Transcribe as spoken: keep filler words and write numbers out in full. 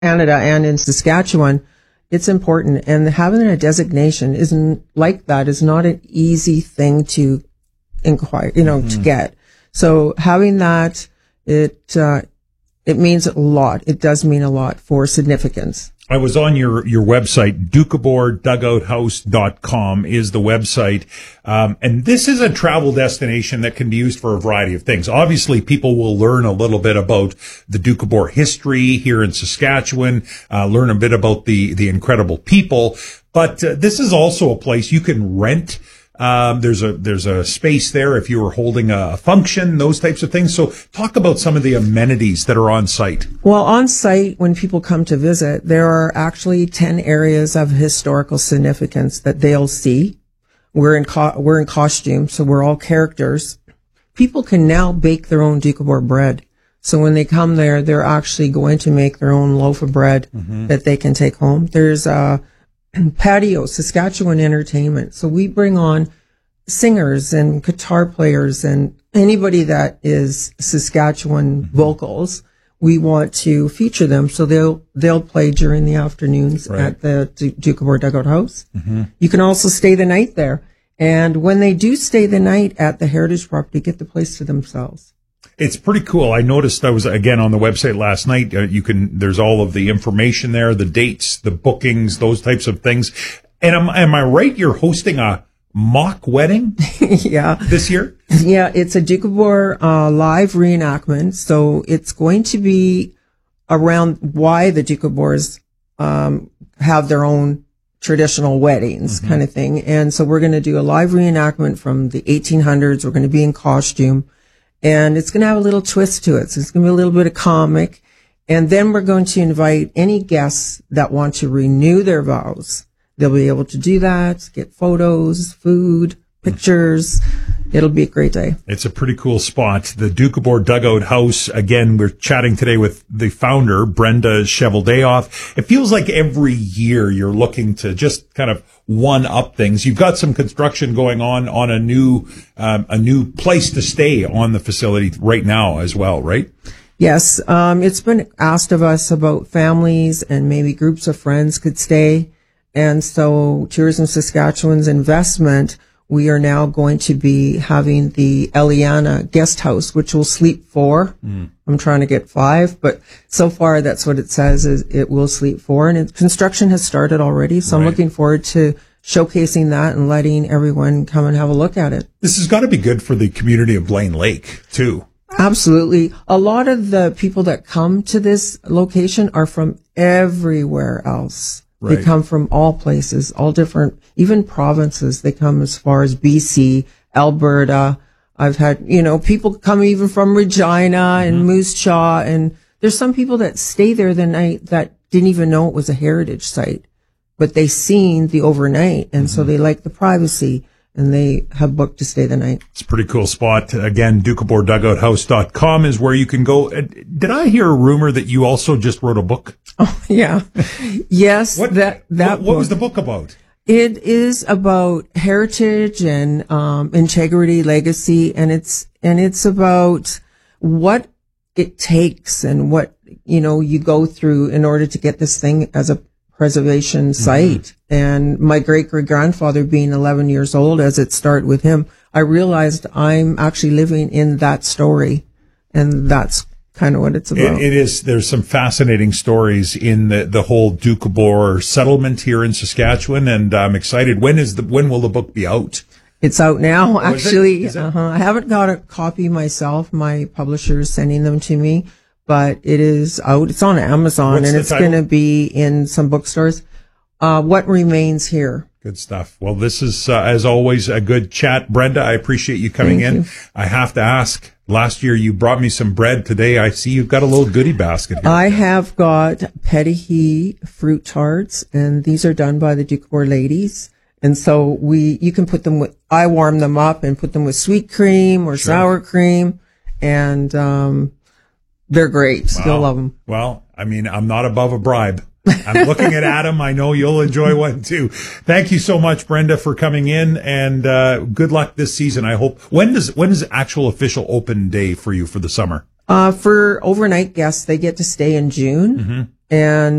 Canada and in Saskatchewan, it's important. And having a designation isn't like that is not an easy thing to inquire, you know, mm-hmm. to get. So having that, it, uh, it means a lot. It does mean a lot for significance. I was on your, your website, Doukhobor Dugout House dot com is the website. Um, and this is a travel destination that can be used for a variety of things. Obviously, people will learn a little bit about the Doukhobor history here in Saskatchewan, uh, learn a bit about the, the incredible people. But uh, this is also a place you can rent. Um, there's a, there's a space there if you were holding a function, those types of things. So talk about some of the amenities that are on site. Well, on site, when people come to visit, there are actually ten areas of historical significance that they'll see. We're in, co- we're in costume, so we're all characters. People can now bake their own Doukhobor bread. So when they come there, they're actually going to make their own loaf of bread mm-hmm. that they can take home. There's a patio, Saskatchewan Entertainment. So we bring on singers and guitar players and anybody that is Saskatchewan mm-hmm. vocals. We want to feature them. So they'll, they'll play during the afternoons right. at the D- Doukhobor Dugout House. Mm-hmm. You can also stay the night there. And when they do stay the night at the Heritage Property, get the place to themselves. It's pretty cool. I noticed I was again on the website last night. Uh, you can, there's all of the information there, the dates, the bookings, those types of things. And am, am I right? You're hosting a mock wedding? yeah. This year? Yeah. It's a Doukhobor, uh, live reenactment. So it's going to be around why the Doukhobors, um, have their own traditional weddings mm-hmm. kind of thing. And so we're going to do a live reenactment from the eighteen hundreds. We're going to be in costume. And it's going to have a little twist to it. So it's going to be a little bit of comic. And then we're going to invite any guests that want to renew their vows. They'll be able to do that, get photos, food, pictures. It'll be a great day. It's a pretty cool spot. The Doukhobor Dugout House. Again, we're chatting today with the founder, Brenda Cheveldayoff. It feels like every year you're looking to just kind of one up things. You've got some construction going on on a new, um, a new place to stay on the facility right now as well, right? Yes. Um, it's been asked of us about families and maybe groups of friends could stay. And so Tourism Saskatchewan's investment, we are now going to be having the Eliana guest house, which will sleep four. Mm. I'm trying to get five, but so far that's what it says is it will sleep four. And it, construction has started already. So right. I'm looking forward to showcasing that and letting everyone come and have a look at it. This has got to be good for the community of Blaine Lake too. Absolutely. A lot of the people that come to this location are from everywhere else. Right. They come from all places, all different, even provinces. They come as far as B C, Alberta. I've had, you know, people come even from Regina mm-hmm. and Moose Jaw. And there's some people that stay there the night that didn't even know it was a heritage site, but they seen the overnight. And mm-hmm. so they like the privacy and they have booked to stay the night. It's a pretty cool spot. Again, Doukhobor Dugout House dot com is where you can go. Did I hear a rumor that you also just wrote a book? Oh, yeah. Yes. What, that, that what, what was the book about? It is about heritage and, um, integrity, legacy, and it's, and it's about what it takes and what, you know, you go through in order to get this thing as a preservation site. Mm-hmm. And my great great grandfather being eleven years old, as it started with him, I realized I'm actually living in that story. And that's kind of what it's about. It, it is. There's some fascinating stories in the, the whole Doukhobor settlement here in Saskatchewan. And I'm excited. When is the, when will the book be out? It's out now, oh, actually. Is it? Is it? Uh-huh. I haven't got a copy myself. My publisher is sending them to me. But it is out. It's on Amazon. What's and it's going to be in some bookstores. Uh, What Remains Here. Good stuff. Well, this is, uh, as always, a good chat. Brenda, I appreciate you coming Thank in. You. I have to ask, last year you brought me some bread. Today I see you've got a little goodie basket here. I have got Petithy fruit tarts, and these are done by the Doukhobor ladies. And so we, you can put them with, I warm them up and put them with sweet cream or sure. sour cream. And, um, they're great. Wow. You'll love them. Well, I mean, I'm not above a bribe. I'm looking at Adam. I know you'll enjoy one too. Thank you so much, Brenda, for coming in, and uh, good luck this season. I hope. When does when is actual official open day for you for the summer? Uh, for overnight guests, they get to stay in June. Mm-hmm. And